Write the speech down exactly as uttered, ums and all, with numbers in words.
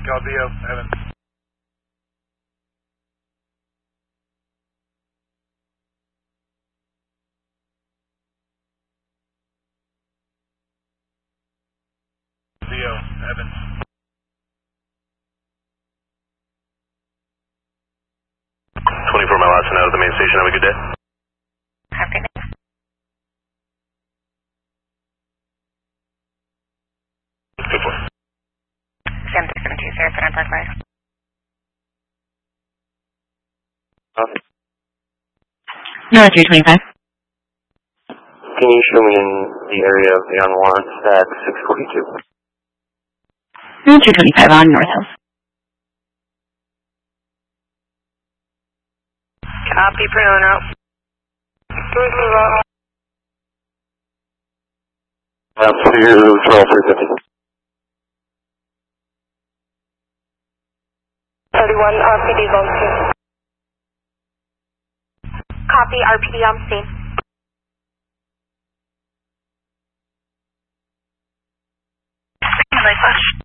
Caldio, Evan. Caldio, Evan. twenty-four mile out of the main station. Have a good day. Have a good day. Good boy. Sam three seven two, Sarasota Parkway. Okay. No, three twenty-five. Can you show me in the area of the unwarrant at six forty-two? No, two twenty-five on North Hills. Copy, Bruno. That's for you, twelve three fifty. thirty-one, R P D zone two. Copy, R P D on scene. My flash.